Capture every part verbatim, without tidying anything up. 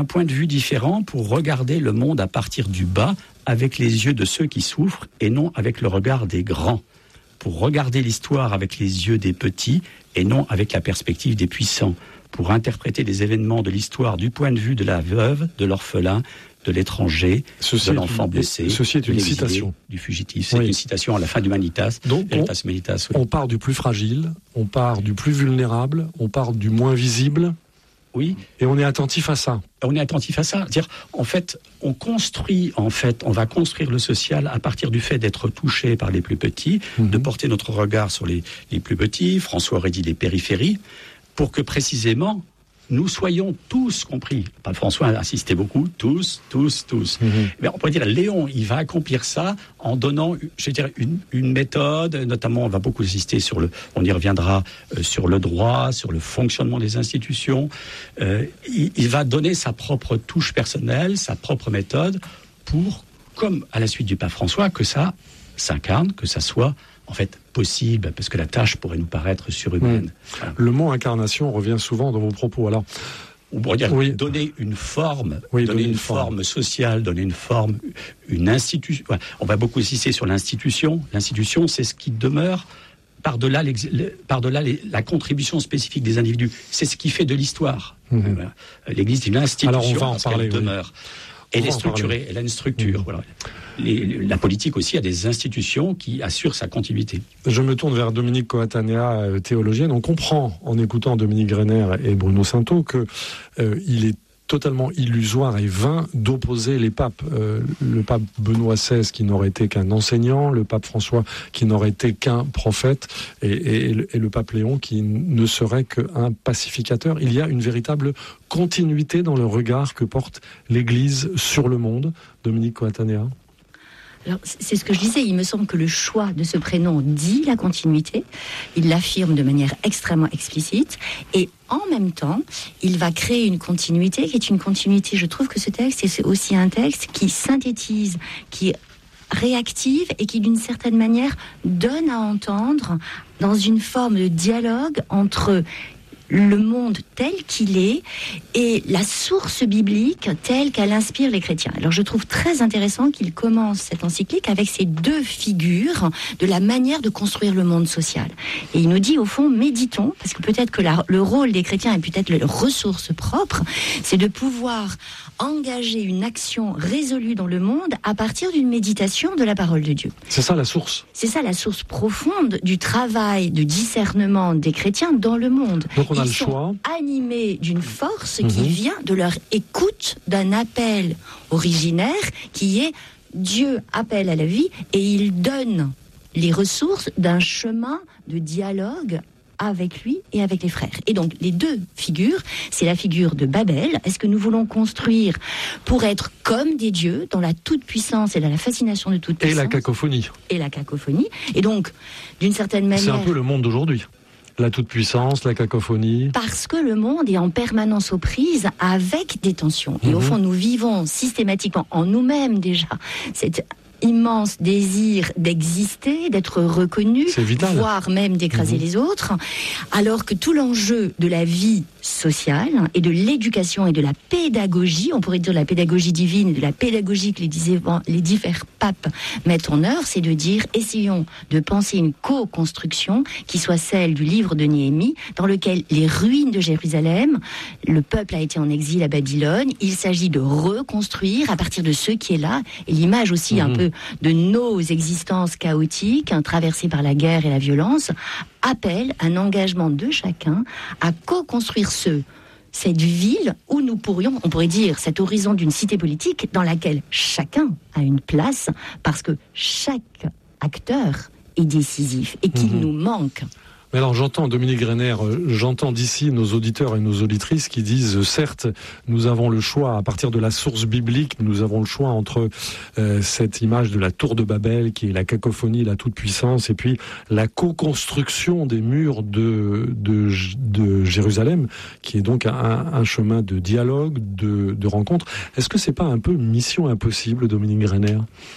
Un point de vue différent pour regarder le monde à partir du bas, avec les yeux de ceux qui souffrent et non avec le regard des grands. Pour regarder l'histoire avec les yeux des petits et non avec la perspective des puissants. Pour interpréter les événements de l'histoire du point de vue de la veuve, de l'orphelin, de l'étranger, ceci de l'enfant une, blessé, ceci est une l'exilé, citation. Du fugitif. C'est oui. une citation à la fin d'Humanitas. Donc on, Humanitas, oui. on part du plus fragile, on part du plus vulnérable, on part du moins visible. Oui. Et on est attentif à ça. On est attentif à ça. Dire, en fait, on construit, en fait, on va construire le social à partir du fait d'être touché par les plus petits, mmh. de porter notre regard sur les, les plus petits. François aurait dit les périphéries, pour que précisément nous soyons tous compris. Pape François a insisté beaucoup, tous, tous, tous. Mmh. Mais on pourrait dire, Léon, il va accomplir ça en donnant, je dirais, une, une méthode, notamment on va beaucoup insister sur le, on y reviendra, euh, sur le droit, sur le fonctionnement des institutions. Euh, il, il va donner sa propre touche personnelle, sa propre méthode, pour, comme à la suite du Pape François, que ça s'incarne, que ça soit en fait possible, parce que la tâche pourrait nous paraître surhumaine. Mmh. Voilà. Le mot incarnation revient souvent dans vos propos. Alors, on pourrait dire oui. donner une forme, oui, donner, donner une, une forme. forme sociale, donner une forme, une institution. On va beaucoup insister sur l'institution. L'institution, c'est ce qui demeure par-delà, par-delà les, la contribution spécifique des individus. C'est ce qui fait de l'histoire. Mmh. L'Église est une institution. Alors on va en parler. Oui. Demeure. Elle est structurée, elle a une structure. Mmh. Voilà. Les, la politique aussi a des institutions qui assurent sa continuité. Je me tourne vers Dominique Coatanea, théologienne. On comprend, en écoutant Dominique Greiner et Bruno Sainteau, qu'il euh, est totalement illusoire et vain d'opposer les papes. Euh, le pape Benoît seize qui n'aurait été qu'un enseignant, le pape François qui n'aurait été qu'un prophète, et, et, et le pape Léon qui ne serait qu'un pacificateur. Il y a une véritable continuité dans le regard que porte l'Église sur le monde. Dominique Coatanea. Alors, c'est ce que je disais, il me semble que le choix de ce prénom dit la continuité, il l'affirme de manière extrêmement explicite, et en même temps, il va créer une continuité qui est une continuité, je trouve que ce texte est aussi un texte qui synthétise, qui réactive et qui d'une certaine manière donne à entendre dans une forme de dialogue entre le monde tel qu'il est et la source biblique telle qu'elle inspire les chrétiens. Alors je trouve très intéressant qu'il commence cette encyclique avec ces deux figures de la manière de construire le monde social. Et il nous dit au fond, méditons, parce que peut-être que la, le rôle des chrétiens et peut-être leur ressource propre, c'est de pouvoir engager une action résolue dans le monde à partir d'une méditation de la parole de Dieu. C'est ça la source. C'est ça la source profonde du travail de discernement des chrétiens dans le monde. Donc on a Ils le sont choix. animés d'une force mmh. qui vient de leur écoute d'un appel originaire qui est Dieu appelle à la vie et il donne les ressources d'un chemin de dialogue avec lui et avec les frères. Et donc, les deux figures, c'est la figure de Babel. Est-ce que nous voulons construire pour être comme des dieux, dans la toute-puissance et dans la fascination de toute-puissance ? Et la cacophonie. Et la cacophonie. Et donc, d'une certaine manière... C'est un peu le monde d'aujourd'hui. La toute-puissance, la cacophonie. Parce que le monde est en permanence aux prises avec des tensions. Et mmh. au fond, nous vivons systématiquement en nous-mêmes déjà cette immense désir d'exister, d'être reconnu, voire même d'écraser mmh. les autres, alors que tout l'enjeu de la vie sociale et de l'éducation et de la pédagogie, on pourrait dire la pédagogie divine et de la pédagogie que les, les divers papes mettent en œuvre, c'est de dire, essayons de penser une co-construction qui soit celle du livre de Néhémie, dans lequel les ruines de Jérusalem, le peuple a été en exil à Babylone, il s'agit de reconstruire à partir de ce qui est là, et l'image aussi mmh. un peu de nos existences chaotiques, hein, traversées par la guerre et la violence, appelle un engagement de chacun à co-construire ce, cette ville où nous pourrions, on pourrait dire, cet horizon d'une cité politique dans laquelle chacun a une place, parce que chaque acteur est décisif et qu'il mmh. nous manque. Mais alors j'entends, Dominique Greiner, j'entends d'ici nos auditeurs et nos auditrices qui disent, certes, nous avons le choix, à partir de la source biblique, nous avons le choix entre euh, cette image de la tour de Babel, qui est la cacophonie, la toute-puissance, et puis la co-construction des murs de, de, de Jérusalem, qui est donc un, un chemin de dialogue, de, de rencontre. Est-ce que c'est pas un peu mission impossible, Dominique Greiner ?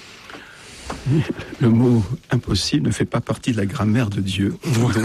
Le mot impossible ne fait pas partie de la grammaire de Dieu. Donc,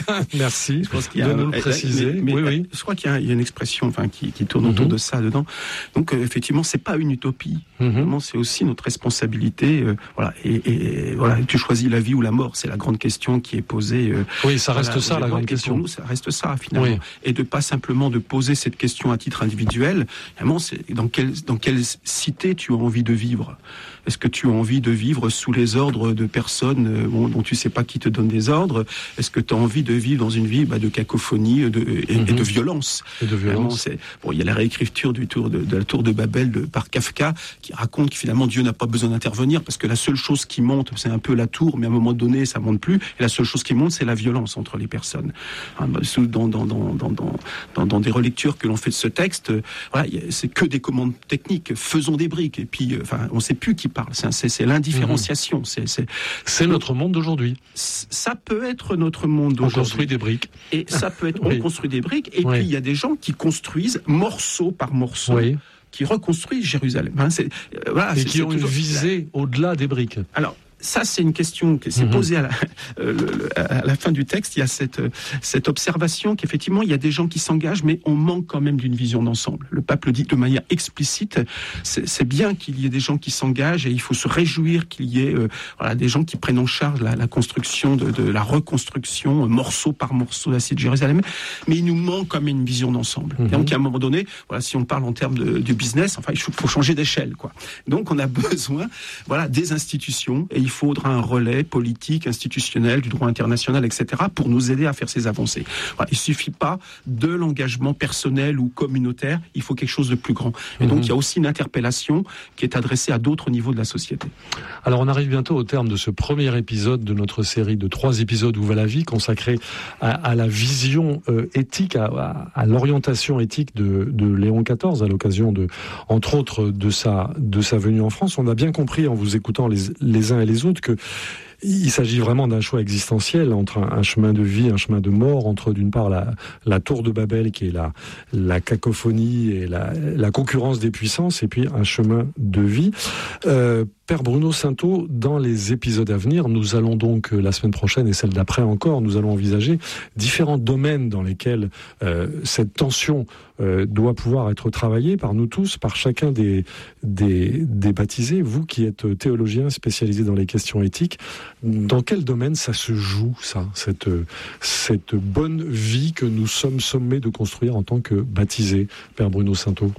merci je pense qu'il y a de un, nous le préciser. Mais, mais, oui, oui. Je crois qu'il y a, il y a une expression, enfin, qui, qui tourne autour mm-hmm. de ça dedans. Donc, euh, effectivement, c'est pas une utopie. Mm-hmm. Vraiment, c'est aussi notre responsabilité. Euh, voilà. Et, et voilà, tu choisis la vie ou la mort. C'est la grande question qui est posée. Euh, oui, ça reste voilà, ça, la grande question. Pour nous, ça reste ça, finalement. Oui. Et de pas simplement de poser cette question à titre individuel. Vraiment, c'est dans quelle, dans quelle cité tu as envie de vivre? Est-ce que tu as envie de vivre sous les ordres de personnes euh, dont tu sais pas qui te donne des ordres? Est-ce que tu as envie de vivre dans une vie bah, de cacophonie de, et, mm-hmm. et de violence? Et de violence. C'est, bon, il y a la réécriture du tour de, de la tour de Babel de, par Kafka qui raconte que finalement Dieu n'a pas besoin d'intervenir parce que la seule chose qui monte, c'est un peu la tour, mais à un moment donné, ça monte plus. Et la seule chose qui monte, c'est la violence entre les personnes. Hein, dans, dans, dans, dans, dans, dans, dans des relectures que l'on fait de ce texte, euh, voilà, c'est que des commandes techniques. Faisons des briques. Et puis, euh, enfin, on sait plus qui parle. C'est, c'est, c'est l'indifférenciation. Mmh. C'est, c'est, c'est notre monde d'aujourd'hui. Ça peut être notre monde d'aujourd'hui. On construit des briques. Et ça peut être, oui. on construit des briques. Et oui. puis, il y a des gens qui construisent morceau par morceau. Oui. Qui reconstruisent Jérusalem. Hein, c'est, euh, voilà, et c'est, qui c'est ont toujours... une visée au-delà des briques. Alors, ça, c'est une question qui s'est mmh. posée à la, euh, le, à la fin du texte. Il y a cette, cette observation qu'effectivement, il y a des gens qui s'engagent, mais on manque quand même d'une vision d'ensemble. Le pape le dit de manière explicite. C'est, c'est bien qu'il y ait des gens qui s'engagent et il faut se réjouir qu'il y ait euh, voilà, des gens qui prennent en charge la, la construction, de, de la reconstruction, euh, morceau par morceau de la cité de Jérusalem. Mais il nous manque quand même une vision d'ensemble. Mmh. Et donc, à un moment donné, voilà, si on parle en termes de, de business, enfin, il faut, faut changer d'échelle, quoi. Donc, on a besoin, voilà, des institutions et il Il faudra un relais politique, institutionnel, du droit international, et cetera, pour nous aider à faire ces avancées. Voilà, il ne suffit pas de l'engagement personnel ou communautaire, il faut quelque chose de plus grand. Et mmh. donc, il y a aussi une interpellation qui est adressée à d'autres niveaux de la société. Alors, on arrive bientôt au terme de ce premier épisode de notre série de trois épisodes Où va la vie, consacrée à, à la vision euh, éthique, à, à, à l'orientation éthique de, de Léon quatorze, à l'occasion, de, entre autres, de sa, de sa venue en France. On a bien compris, en vous écoutant les, les uns et les autres, que il s'agit vraiment d'un choix existentiel entre un, un chemin de vie, un chemin de mort, entre d'une part la, la tour de Babel qui est la, la cacophonie et la, la concurrence des puissances, et puis un chemin de vie. Euh, Père Bruno Saintot, dans les épisodes à venir, nous allons donc, la semaine prochaine et celle d'après encore, nous allons envisager différents domaines dans lesquels euh, cette tension euh, doit pouvoir être travaillée par nous tous, par chacun des, des, des baptisés. Vous qui êtes théologien spécialisé dans les questions éthiques, dans quel domaine ça se joue, ça, cette, cette bonne vie que nous sommes sommés de construire en tant que baptisés, Père Bruno Saintot?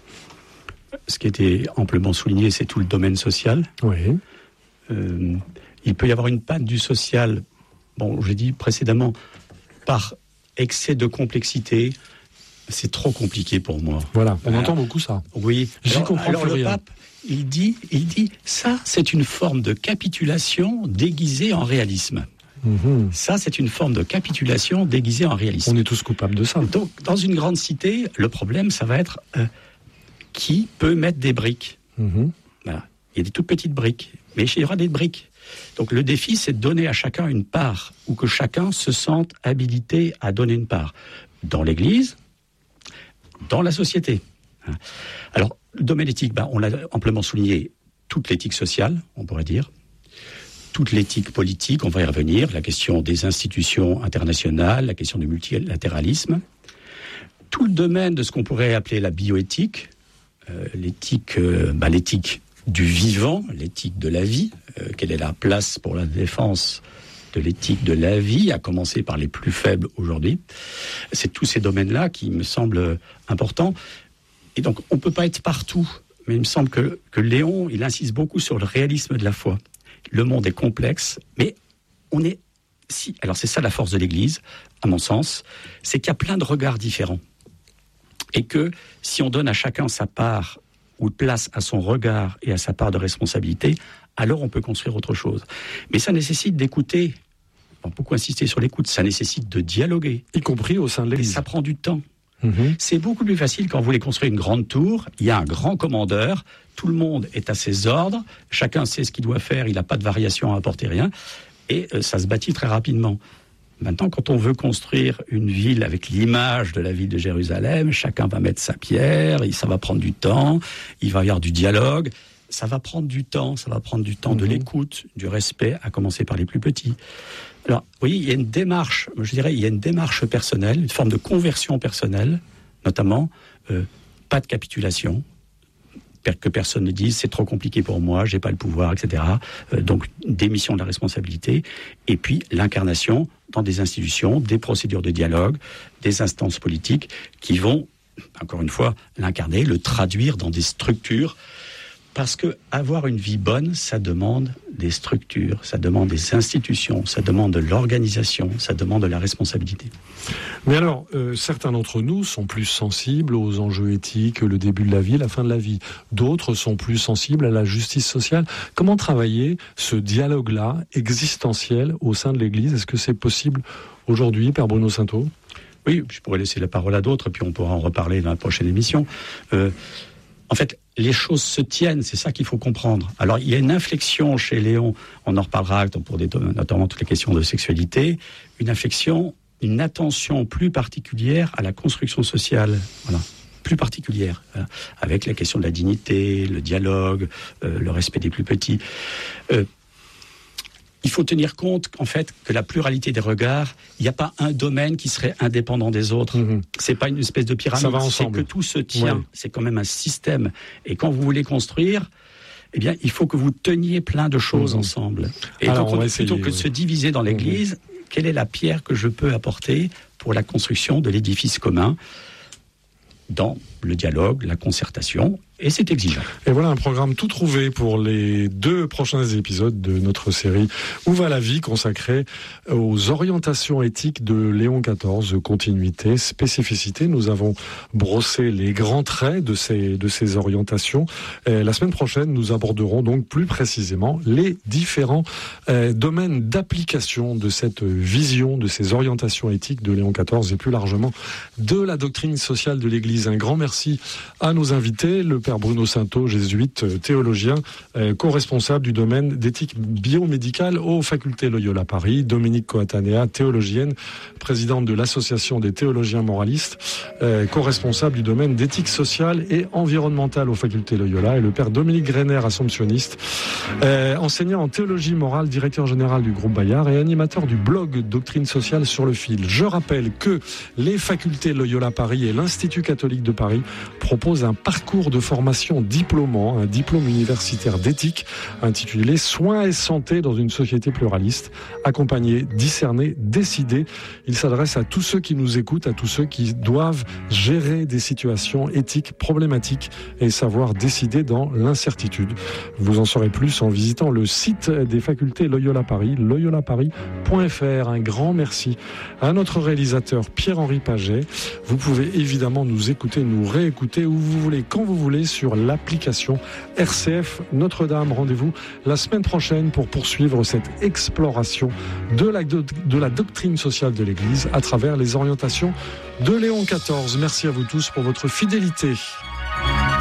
Ce qui a été amplement souligné, c'est tout le domaine social. Oui. Euh, il peut y avoir une panne du social, bon, j'ai dit précédemment, par excès de complexité. C'est trop compliqué pour moi. Voilà, on euh, entend beaucoup ça. Oui. J'y alors, comprends alors plus le rien. pape, il dit, il dit, ça, c'est une forme de capitulation déguisée en réalisme. Mmh. Ça, c'est une forme de capitulation déguisée en réalisme. On est tous coupables de ça. Donc, dans une grande cité, le problème, ça va être euh, qui peut mettre des briques. Mmh. Voilà. Il y a des toutes petites briques, mais il y aura des briques. Donc, le défi, c'est de donner à chacun une part, ou que chacun se sente habilité à donner une part. Dans l'Église, dans la société. Alors, le domaine éthique, ben, on l'a amplement souligné, toute l'éthique sociale, on pourrait dire, toute l'éthique politique, on va y revenir, la question des institutions internationales, la question du multilatéralisme, tout le domaine de ce qu'on pourrait appeler la bioéthique, euh, l'éthique, euh, ben, l'éthique du vivant, l'éthique de la vie, euh, quelle est la place pour la défense de l'éthique de la vie, à commencer par les plus faibles aujourd'hui. C'est tous ces domaines-là qui me semblent importants. Et donc, on ne peut pas être partout. Mais il me semble que, que Léon, il insiste beaucoup sur le réalisme de la foi. Le monde est complexe, mais on est... Si, alors c'est ça la force de l'Église, à mon sens, c'est qu'il y a plein de regards différents. Et que si on donne à chacun sa part, ou place à son regard et à sa part de responsabilité, alors on peut construire autre chose. Mais ça nécessite d'écouter. On peut beaucoup insister sur l'écoute. Ça nécessite de dialoguer. Y compris au sein de l'Église. Et ça prend du temps. Mmh. C'est beaucoup plus facile quand vous voulez construire une grande tour. Il y a un grand commandeur. Tout le monde est à ses ordres. Chacun sait ce qu'il doit faire. Il n'a pas de variation à apporter, rien. Et euh, ça se bâtit très rapidement. Maintenant, quand on veut construire une ville avec l'image de la ville de Jérusalem, chacun va mettre sa pierre. Et ça va prendre du temps. Il va y avoir du dialogue. ça va prendre du temps, ça va prendre du temps mmh. de l'écoute, du respect, à commencer par les plus petits. Alors, vous voyez, il y a une démarche, je dirais, il y a une démarche personnelle, une forme de conversion personnelle, notamment, euh, pas de capitulation, que personne ne dise c'est trop compliqué pour moi, j'ai pas le pouvoir, et cetera. Euh, donc, démission de la responsabilité, et puis l'incarnation dans des institutions, des procédures de dialogue, des instances politiques qui vont, encore une fois, l'incarner, le traduire dans des structures. Parce que avoir une vie bonne, ça demande des structures, ça demande des institutions, ça demande de l'organisation, ça demande de la responsabilité. Mais alors, euh, certains d'entre nous sont plus sensibles aux enjeux éthiques, le début de la vie, la fin de la vie. D'autres sont plus sensibles à la justice sociale. Comment travailler ce dialogue-là, existentiel, au sein de l'Église ? Est-ce que c'est possible aujourd'hui, Père Bruno Saintot ? Oui, je pourrais laisser la parole à d'autres, puis on pourra en reparler dans la prochaine émission. Euh, En fait, les choses se tiennent, c'est ça qu'il faut comprendre. Alors, il y a une inflexion chez Léon, on en reparlera pour des, notamment toutes les questions de sexualité, une inflexion, une attention plus particulière à la construction sociale, voilà, plus particulière, hein, avec la question de la dignité, le dialogue, euh, le respect des plus petits. Euh, Il faut tenir compte qu'en fait, que la pluralité des regards, il n'y a pas un domaine qui serait indépendant des autres. Mmh. C'est pas une espèce de pyramide. Ça va ensemble. C'est que tout se tient. Ouais. C'est quand même un système. Et quand vous voulez construire, eh bien, il faut que vous teniez plein de choses mmh. ensemble. Et Alors, donc, on va essayer, plutôt que de oui. se diviser dans l'Église, mmh. quelle est la pierre que je peux apporter pour la construction de l'édifice commun dans le dialogue, la concertation, et c'est exigeant. Et voilà un programme tout trouvé pour les deux prochains épisodes de notre série Où va la vie, consacrée aux orientations éthiques de Léon quatorze, continuité, spécificité. Nous avons brossé les grands traits de ces, de ces orientations. Et la semaine prochaine, nous aborderons donc plus précisément les différents euh, domaines d'application de cette vision, de ces orientations éthiques de Léon quatorze et plus largement de la doctrine sociale de l'Église. Un grand merci à nos invités, le Père Bruno Saintot, jésuite, théologien, euh, co-responsable du domaine d'éthique biomédicale aux facultés Loyola Paris, Dominique Coatanea, théologienne, présidente de l'Association des théologiens moralistes, euh, co-responsable du domaine d'éthique sociale et environnementale aux facultés Loyola, et le Père Dominique Grener, assomptionniste, euh, enseignant en théologie morale, directeur général du groupe Bayard et animateur du blog Doctrine sociale sur le fil. Je rappelle que les facultés Loyola Paris et l'Institut catholique de Paris proposent un parcours de formation diplômant, un diplôme universitaire d'éthique intitulé Soins et santé dans une société pluraliste, accompagner, discerner, décider. Il s'adresse à tous ceux qui nous écoutent, à tous ceux qui doivent gérer des situations éthiques problématiques et savoir décider dans l'incertitude. Vous en saurez plus en visitant le site des facultés Loyola Paris, loyola paris point f r. Un grand merci à notre réalisateur Pierre-Henri Paget. Vous pouvez évidemment nous écouter, nous réécouter où vous voulez, quand vous voulez, sur l'application R C F Notre-Dame. Rendez-vous la semaine prochaine pour poursuivre cette exploration de la, de, de la doctrine sociale de l'Église à travers les orientations de Léon quatorze. Merci à vous tous pour votre fidélité.